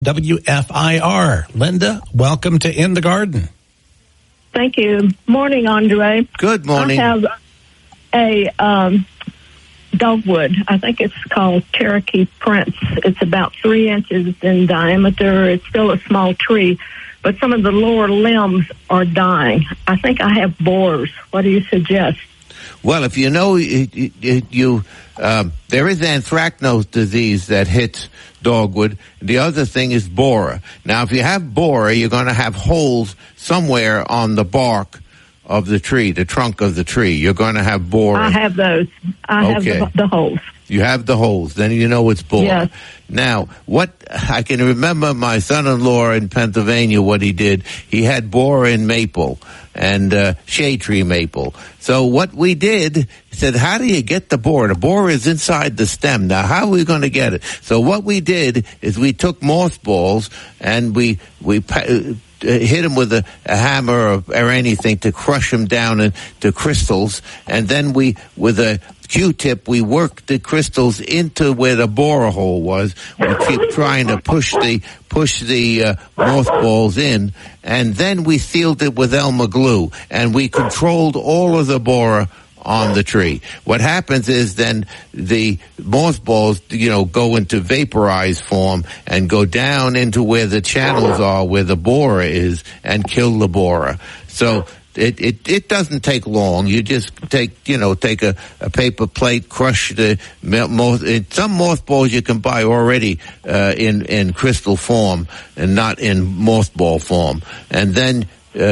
WFIR. Linda, welcome to In the Garden. Thank you. Morning, Andre. Good morning. I have a dogwood. I think it's called Cherokee Prince. It's about 3 inches in diameter. It's still a small tree, but some of the lower limbs are dying. I think I have borers. What do you suggest? Well, if you know, there is anthracnose disease that hits dogwood. The other thing is borer. Now, if you have borer, you're going to have holes somewhere on the bark of the tree, the trunk of the tree. You're going to have borer. I have those. I have the holes. You have the holes. Then you know it's borer. Yes. Now, what I can remember my son-in-law in Pennsylvania, what he did, he had borer in maple and shade tree maple. So what we did, he said, how do you get the borer? The borer is inside the stem. Now, how are we going to get it? So what we did is we took mothballs and we hit them with a hammer or anything to crush them down into crystals, and then we, with a Q-tip, we worked the crystals into where the borer hole was. We keep trying to push the mothballs in, and then we sealed it with Elmer glue, and we controlled all of the borer on the tree. What happens is then the mothballs, go into vaporized form and go down into where the channels are, where the borer is, and kill the borer. So it doesn't take long. You just take a paper plate, crush the some mothballs you can buy already in crystal form and not in mothball form. And then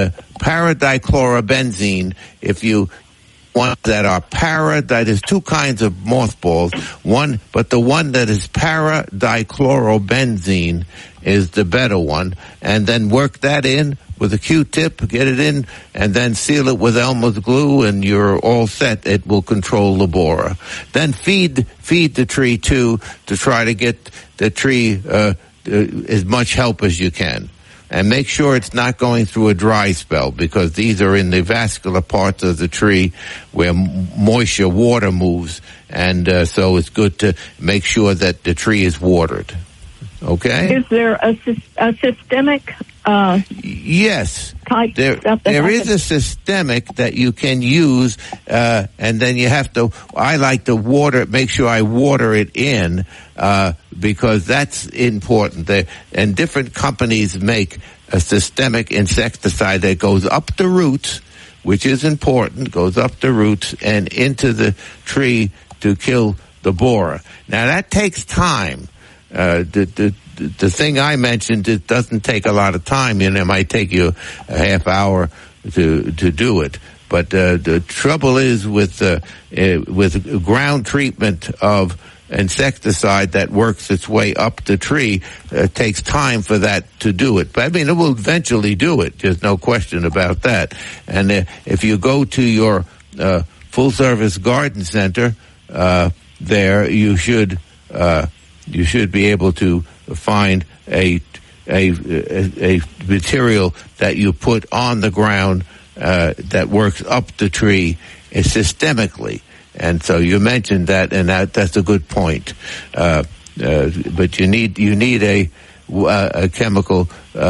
paradichlorobenzene, if you want that are there's two kinds of mothballs. But the one that is paradichlorobenzene is the better one. And then work that in with a Q-tip, get it in, and then seal it with Elmer's glue, and you're all set. It will control the borer. Then feed the tree too, to try to get the tree as much help as you can. And make sure it's not going through a dry spell, because these are in the vascular parts of the tree where water moves, and so it's good to make sure that the tree is watered. Okay? Is there a systemic yes. type stuff? There is a systemic that you can use, and then you have to, I like to make sure I water it in, because that's important. And different companies make a systemic insecticide that goes up the roots, which is important, goes up the roots and into the tree to kill the borer. Now that takes time. The thing I mentioned, it doesn't take a lot of time. It might take you a half hour to do it. But the trouble is with ground treatment of insecticide that works its way up the tree, it takes time for that to do it. But I mean, it will eventually do it. There's no question about that. And if you go to your full-service garden center, there you should be able to find a material that you put on the ground that works up the tree systemically. And so you mentioned that, and that's a good point. But you need a chemical.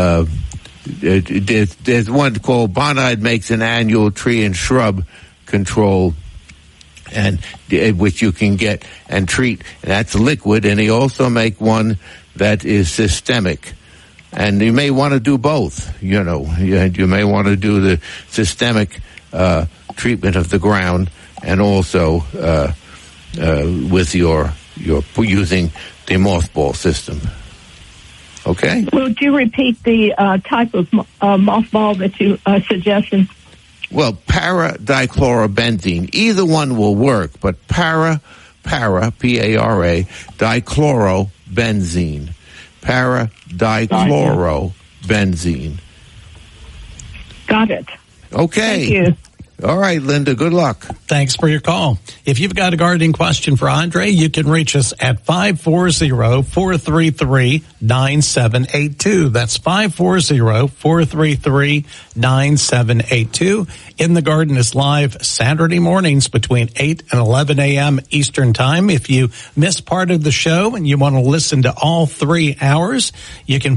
There's one called Bonide makes an annual tree and shrub control, and which you can get and treat. And that's liquid, and they also make one that is systemic. And you may want to do both. You may want to do the systemic treatment of the ground, and also with your using the mothball system. Okay? Would you repeat the type of mothball that you suggested? Well, paradichlorobenzene. Either one will work, but para, P-A-R-A, dichlorobenzene. Paradichlorobenzene. Got it. Okay. Thank you. All right, Linda, good luck. Thanks for your call. If you've got a gardening question for Andre, you can reach us at 540-433-9782. That's 540-433-9782. In the Garden is live Saturday mornings between 8 and 11 a.m. Eastern Time. If you missed part of the show and you want to listen to all 3 hours, you can